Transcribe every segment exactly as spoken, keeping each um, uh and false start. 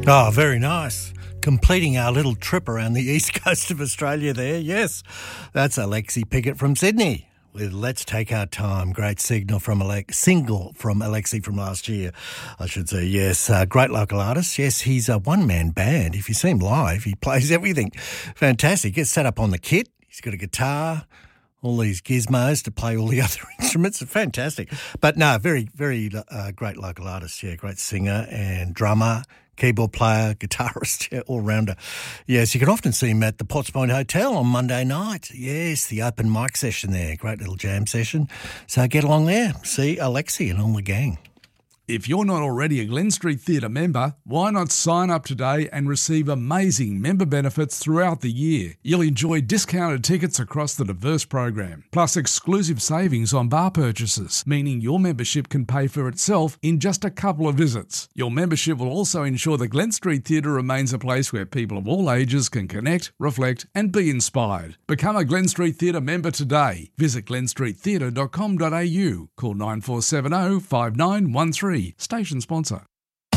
Oh, very nice. Completing our little trip around the east coast of Australia there. Yes, that's Alexi Pickett from Sydney with Let's Take Our Time. Great signal from Alex, single from Alexi from last year, I should say. Yes, uh, great local artist. Yes, he's a one-man band. If you see him live, he plays everything. Fantastic. Gets set up on the kit. He's got a guitar, all these gizmos to play all the other instruments. Fantastic. But no, very, very uh, great local artist. Yeah, great singer and drummer, keyboard player, guitarist, yeah, all-rounder. Yes, you can often see him at the Potts Point Hotel on Monday night. Yes, the open mic session there. Great little jam session. So get along there. See Alexi and all the gang. If you're not already a Glen Street Theatre member, why not sign up today and receive amazing member benefits throughout the year? You'll enjoy discounted tickets across the diverse program, plus exclusive savings on bar purchases, meaning your membership can pay for itself in just a couple of visits. Your membership will also ensure the Glen Street Theatre remains a place where people of all ages can connect, reflect and be inspired. Become a Glen Street Theatre member today. Visit glen street theatre dot com dot a u. Call nine four seven zero, five nine one three. Station sponsor.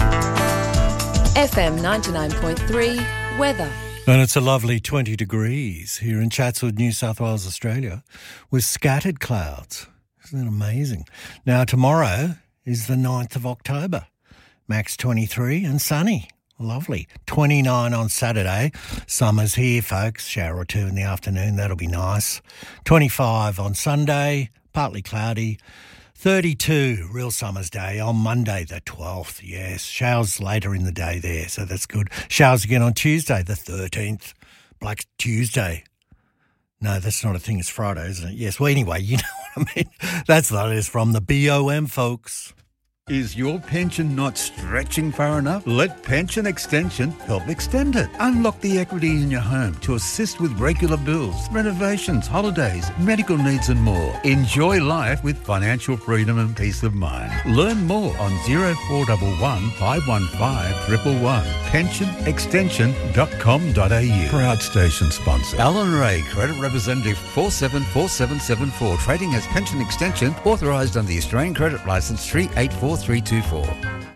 F M ninety-nine point three weather. And it's a lovely twenty degrees here in Chatswood, New South Wales, Australia, with scattered clouds. Isn't that amazing? Now, tomorrow is the ninth of October. Max twenty-three and sunny. Lovely. twenty-nine on Saturday. Summer's here, folks. Shower or two in the afternoon. That'll be nice. twenty-five on Sunday. Partly cloudy. thirty-two, real summer's day on Monday the twelfth, yes. Showers later in the day there, so that's good. Showers again on Tuesday the thirteenth, Black Tuesday. No, that's not a thing, it's Friday, isn't it? Yes, well, anyway, you know what I mean. That's what it is from the B O M, folks. Is your pension not stretching far enough? Let Pension Extension help extend it. Unlock the equity in your home to assist with regular bills, renovations, holidays, medical needs and more. Enjoy life with financial freedom and peace of mind. Learn more on zero four one one, five one five, one one one. pension extension dot com dot a u. Proud station sponsor. Alan Ray, Credit Representative four seven four seven seven four. Trading as Pension Extension, authorised under the Australian Credit Licence three eight four three two four.